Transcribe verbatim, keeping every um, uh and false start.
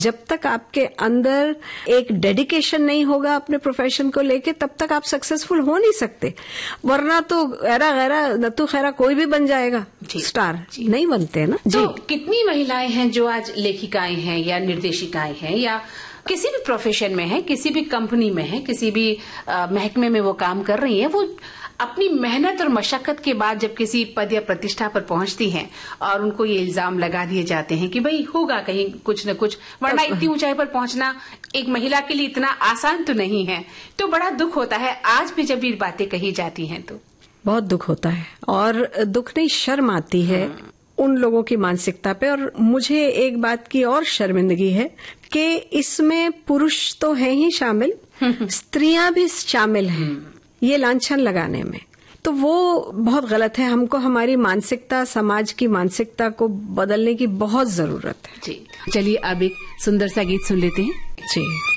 जब तक आपके अंदर एक डेडिकेशन नहीं होगा अपने प्रोफेशन को लेके, तब तक आप सक्सेसफुल हो नहीं सकते। वरना तो गैरा गैरा नत्थू खैरा कोई भी बन जाएगा स्टार, नहीं बनते ना। तो कितनी महिलाएं हैं जो आज लेखिकाएं हैं या निर्देशिकाएं हैं या किसी भी प्रोफेशन में है, किसी भी कंपनी में है, किसी भी महकमे में वो काम कर रही है, वो अपनी मेहनत और मशक्कत के बाद जब किसी पद या प्रतिष्ठा पर पहुंचती हैं और उनको ये इल्जाम लगा दिए जाते हैं कि भाई होगा कहीं कुछ न कुछ, वरना इतनी ऊंचाई पर पहुंचना एक महिला के लिए इतना आसान तो नहीं है, तो बड़ा दुख होता है आज भी जब ये बातें कही जाती हैं। तो बहुत दुख होता है, और दुख नहीं शर्म आती है उन लोगों की मानसिकता पे। और मुझे एक बात की और शर्मिंदगी है कि इसमें पुरुष तो है ही शामिल, स्त्रियां भी शामिल हैं ये लांछन लगाने में। तो वो बहुत गलत है। हमको हमारी मानसिकता, समाज की मानसिकता को बदलने की बहुत जरूरत है। जी, चलिए अब एक सुंदर सा गीत सुन लेते हैं। जी।